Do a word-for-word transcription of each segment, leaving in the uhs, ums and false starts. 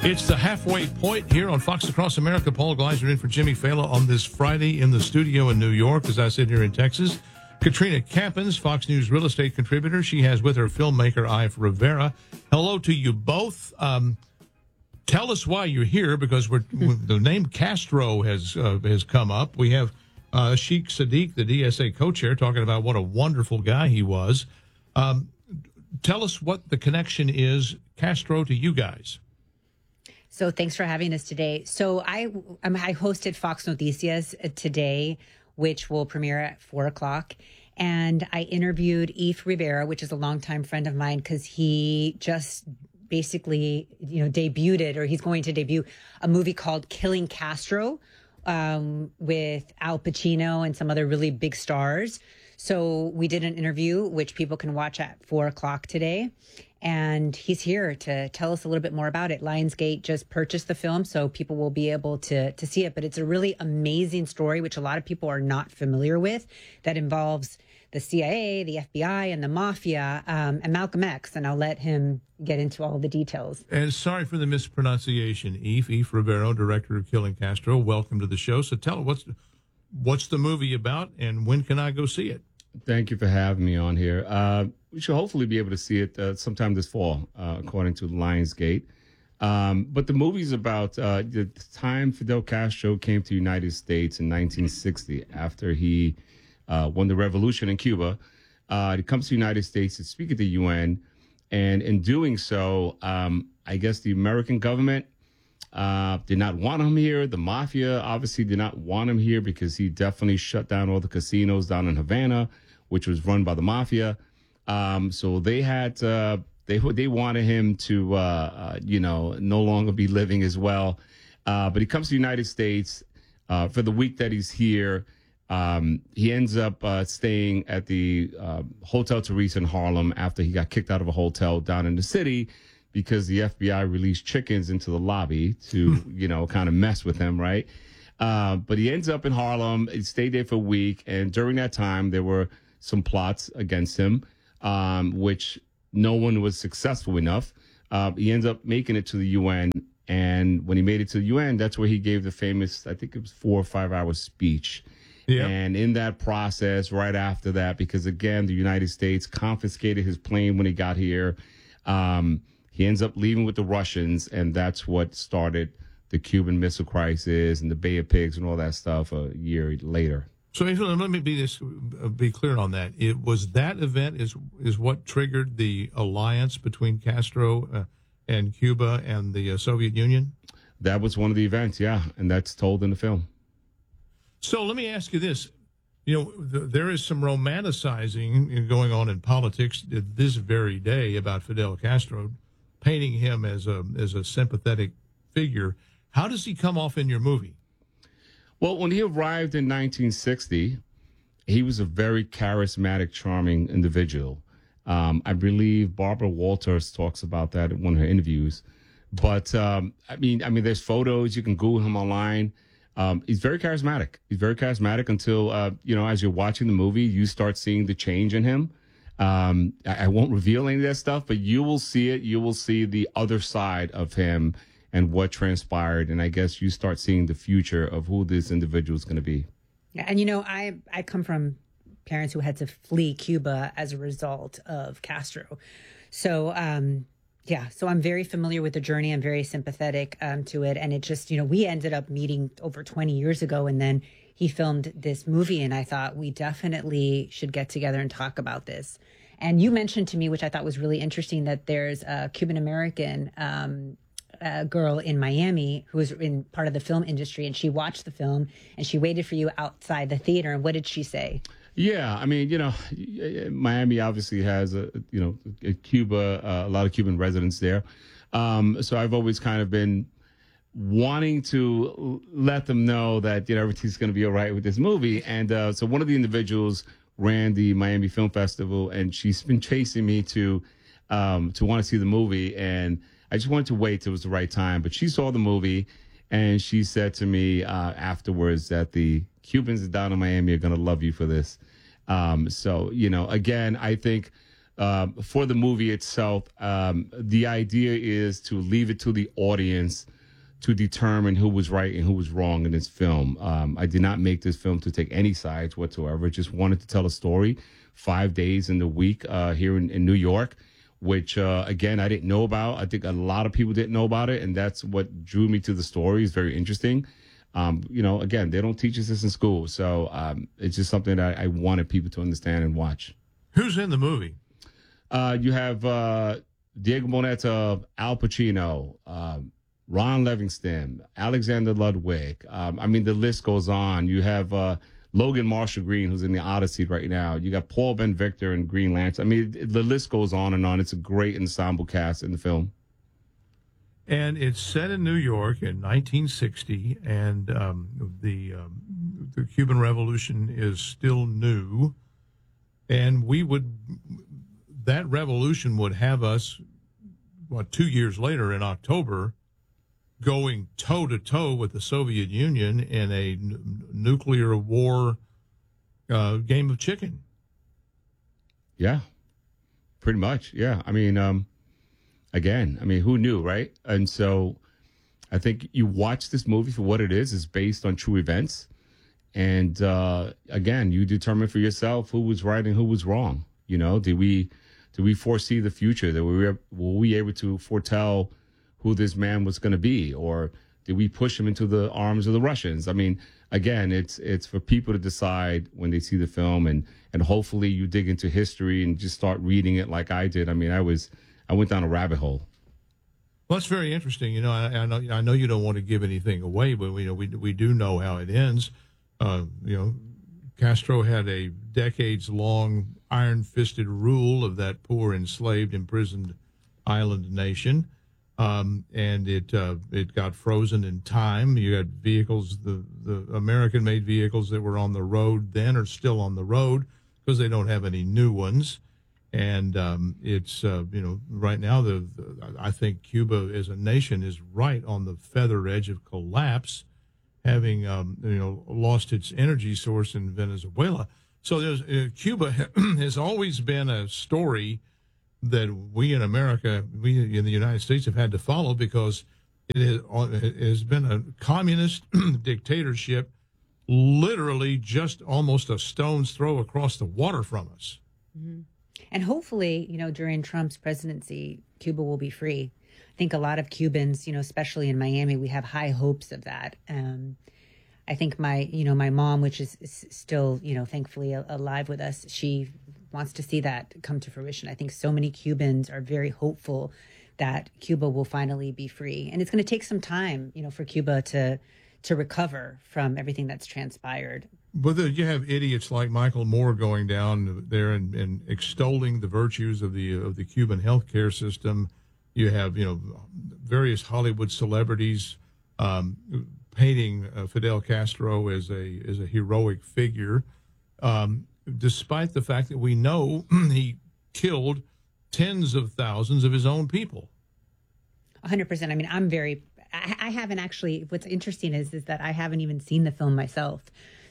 It's the halfway point here on Fox Across America. Paul Gleiser in for Jimmy Fallon on this Friday in the studio in New York, as I sit here in Texas. Katrina Campins, Fox News real estate contributor. She has with her filmmaker Ive Rivera. Hello to you both. Um, tell us why you're here, because we're, the name Castro has uh, has come up. We have uh, Sheikh Sadiq, the D S A co-chair, talking about what a wonderful guy he was. Um, tell us what the connection is, Castro, to you guys. So thanks for having us today. So I um, I hosted Fox Noticias today, which will premiere at four o'clock. And I interviewed Ive Rivera, which is a longtime friend of mine, because he just basically, you know, debuted it, or he's going to debut a movie called Killing Castro um, with Al Pacino and some other really big stars. So we did an interview, which people can watch at four o'clock today. And he's here to tell us a little bit more about it. Lionsgate just purchased the film, so people will be able to, to see it. But it's a really amazing story, which a lot of people are not familiar with, that involves the C I A, the F B I, and the mafia, um, and Malcolm X. And I'll let him get into all the details. And sorry for the mispronunciation. Ive, Ive Rivera, director of Killing Castro, welcome to the show. So tell us, what's, what's the movie about, and when can I go see it? Thank you for having me on here. Uh, we should hopefully be able to see it uh, sometime this fall, uh, according to Lionsgate. Um, but the movie's about uh, the time Fidel Castro came to the United States in nineteen sixty after he uh, won the revolution in Cuba. Uh, he comes to the United States to speak at the U N. And in doing so, um, I guess the American government uh, did not want him here. The mafia obviously did not want him here, because he definitely shut down all the casinos down in Havana, which was run by the mafia. Um, so they had, uh, they they wanted him to, uh, uh, you know, no longer be living as well. Uh, but he comes to the United States uh, for the week that he's here. Um, he ends up uh, staying at the uh, Hotel Teresa in Harlem after he got kicked out of a hotel down in the city, because the F B I released chickens into the lobby to, you know, kind of mess with him, right? Uh, but he ends up in Harlem. He stayed there for a week. And during that time, there were some plots against him, um, which no one was successful enough. Uh, he ends up making it to the U N. And when he made it to the U N, that's where he gave the famous, I think it was four or five hour speech. Yep. And in that process, right after that, because, again, the United States confiscated his plane when he got here, um, he ends up leaving with the Russians. And that's what started the Cuban Missile Crisis and the Bay of Pigs and all that stuff a year later. So let me be this be clear on that. It was that event is is what triggered the alliance between Castro uh, and Cuba and the uh, Soviet Union? That was one of the events, yeah, and that's told in the film. So let me ask you this. You know, th- there is some romanticizing going on in politics this very day about Fidel Castro, painting him as a as a sympathetic figure. How does he come off in your movie? Well, when he arrived in nineteen sixty, he was a very charismatic, charming individual. Um, I believe Barbara Walters talks about that in one of her interviews. But um, I mean, I mean, there's photos. You can Google him online. Um, he's very charismatic. He's very charismatic until, uh, you know, as you're watching the movie, you start seeing the change in him. Um, I, I won't reveal any of that stuff, but you will see it. You will see the other side of him and what transpired. And I guess you start seeing the future of who this individual is going to be. Yeah, and, you know, I, I come from parents who had to flee Cuba as a result of Castro. So, um, yeah, so I'm very familiar with the journey. I'm very sympathetic um, to it. And it just, you know, we ended up meeting over twenty years ago, and then he filmed this movie, and I thought we definitely should get together and talk about this. And you mentioned to me, which I thought was really interesting, that there's a Cuban-American um a girl in Miami who was in part of the film industry, and she watched the film and she waited for you outside the theater. And what did she say? Yeah, I mean, you know, Miami obviously has a, you know, a Cuba, uh, a lot of Cuban residents there. Um, so I've always kind of been wanting to let them know that, you know, everything's going to be all right with this movie. And uh, so one of the individuals ran the Miami Film Festival, and she's been chasing me to um, to want to see the movie. And I just wanted to wait till it was the right time. But she saw the movie, and she said to me uh, afterwards that the Cubans down in Miami are going to love you for this. Um, so, you know, again, I think um, for the movie itself, um, the idea is to leave it to the audience to determine who was right and who was wrong in this film. Um, I did not make this film to take any sides whatsoever. Just wanted to tell a story five days in the week uh, here in, in New York, which, uh, again, I didn't know about. I think a lot of people didn't know about it, and that's what drew me to the story. It's very interesting. Um, you know, again, they don't teach us this in school, so um, it's just something that I, I wanted people to understand and watch. Who's in the movie? Uh, you have uh, Diego Boneta, Al Pacino, um, Ron Livingston, Alexander Ludwig. Um, I mean, the list goes on. You have uh, Logan Marshall Green, who's in the Odyssey right now. You got Paul Ben Victor and Green Lantern. I mean, the list goes on and on. It's a great ensemble cast in the film. And it's set in New York in nineteen sixty, and um, the um, the Cuban Revolution is still new. And we would, that revolution would have us, what, two years later in October, going toe-to-toe with the Soviet Union in a n- nuclear war uh, game of chicken. Yeah, pretty much. Yeah. I mean, um, again, I mean, who knew, right? And so I think you watch this movie for what it is. It's based on true events. And, uh, again, you determine for yourself who was right and who was wrong. You know, did we, did we foresee the future? That we were, were we able to foretell who this man was going to be, or did we push him into the arms of the Russians? I mean, again, it's it's for people to decide when they see the film, and and hopefully you dig into history and just start reading it like I did. I mean, I was I went down a rabbit hole. Well, it's very interesting. You know, I, I know I know you don't want to give anything away, but we know we we do know how it ends. Uh, you know, Castro had a decades-long iron-fisted rule of that poor, enslaved, imprisoned island nation. Um, and it uh, it got frozen in time. You had vehicles, the, the American-made vehicles that were on the road then are still on the road because they don't have any new ones. And um, it's, uh, you know, right now, the, the I think Cuba as a nation is right on the feather edge of collapse, having, um, you know, lost its energy source in Venezuela. So there's, uh, Cuba has always been a story that we in America, we in the United States have had to follow because it has, it has been a communist dictatorship, literally just almost a stone's throw across the water from us. Mm-hmm. And hopefully, you know, during Trump's presidency, Cuba will be free. I think a lot of Cubans, you know, especially in Miami, we have high hopes of that. Um, I think my, you know, my mom, which is, is still, you know, thankfully alive with us, she wants to see that come to fruition. I think so many Cubans are very hopeful that Cuba will finally be free. And it's going to take some time, you know, for Cuba to to recover from everything that's transpired. But the, you have idiots like Michael Moore going down there and, and extolling the virtues of the of the Cuban healthcare system. You have, you know, various Hollywood celebrities um, painting uh, Fidel Castro as a as a heroic figure. Um, despite the fact that we know he killed tens of thousands of his own people. one hundred percent. I mean, I'm very, I, I haven't actually, what's interesting is, is that I haven't even seen the film myself.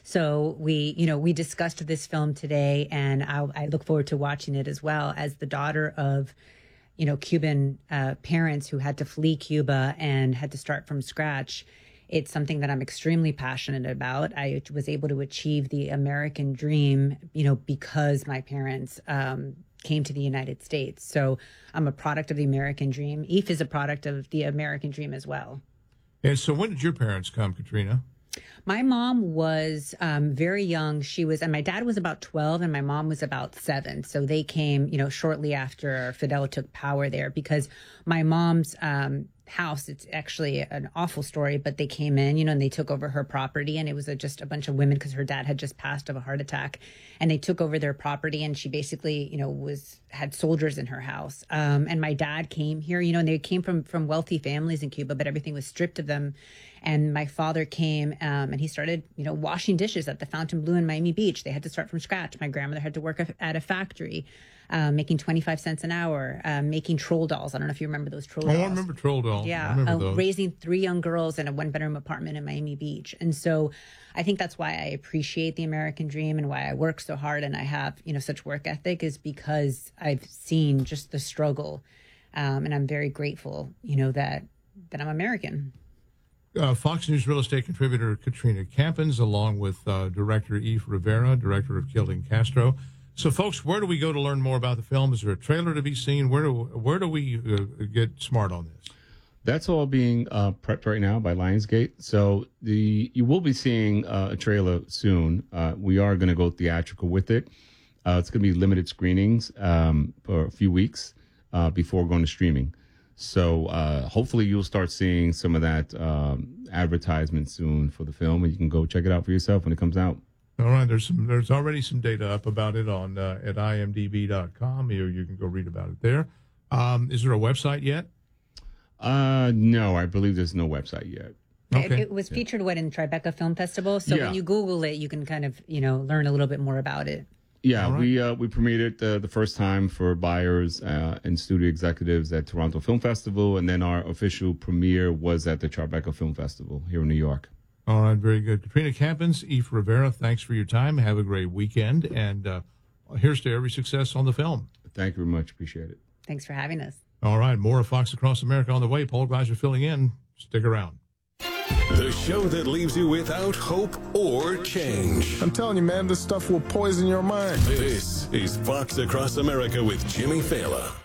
So we, you know, we discussed this film today, and I, I look forward to watching it as well as the daughter of, you know, Cuban uh, parents who had to flee Cuba and had to start from scratch. It's something that I'm extremely passionate about. I was able to achieve the American dream, you know, because my parents um, came to the United States. So I'm a product of the American dream. Eve is a product of the American dream as well. And so when did your parents come, Katrina? My mom was um, very young. She was, and my dad was about twelve and my mom was about seven. So they came, you know, shortly after Fidel took power there, because my mom's um, house, it's actually an awful story, but they came in, you know, and they took over her property, and it was a, just a bunch of women because her dad had just passed of a heart attack, and they took over their property, and she basically, you know, was, had soldiers in her house. Um, and my dad came here, you know, and they came from, from wealthy families in Cuba, but everything was stripped of them. And my father came um, and he started, you know, washing dishes at the Fontainebleau in Miami Beach. They had to start from scratch. My grandmother had to work at a factory. um, making twenty-five cents an hour, um, making troll dolls. I don't know if you remember those troll Oh, dolls. I remember Troll Doll. I Yeah, remember uh, those. raising three young girls in a one-bedroom apartment in Miami Beach. And so I think that's why I appreciate the American dream and why I work so hard and I have, you know, such work ethic, is because I've seen just the struggle. Um, and I'm very grateful, you know, that that I'm American. Uh, Fox News real estate contributor Katrina Campins, along with uh, director Eve Rivera, director of Killing Castro. So, folks, where do we go to learn more about the film? Is there a trailer to be seen? Where do where do we uh, get smart on this? That's all being uh, prepped right now by Lionsgate. So the you will be seeing uh, a trailer soon. Uh, we are going to go theatrical with it. Uh, it's going to be limited screenings um, for a few weeks uh, before going to streaming. So uh, hopefully you'll start seeing some of that um, advertisement soon for the film, and you can go check it out for yourself when it comes out. All right, there's some there's already some data up about it on uh, at I M D B dot com. You you can go read about it there. Um, is there a website yet? Uh, no, I believe there's no website yet. It, Okay. it was featured, what, in Tribeca Film Festival? So Yeah. when you Google it, you can kind of, you know, learn a little bit more about it. Yeah, All right. we uh, we premiered it uh, the first time for buyers uh, and studio executives at Toronto Film Festival, and then our official premiere was at the Tribeca Film Festival here in New York. All right, very good. Katrina Campins, Eve Rivera, thanks for your time. Have a great weekend, and uh, here's to every success on the film. Thank you very much. Appreciate it. Thanks for having us. All right, more of Fox Across America on the way. Paul Gleiser filling in. Stick around. The show that leaves you without hope or change. I'm telling you, man, this stuff will poison your mind. This is Fox Across America with Jimmy Fallon.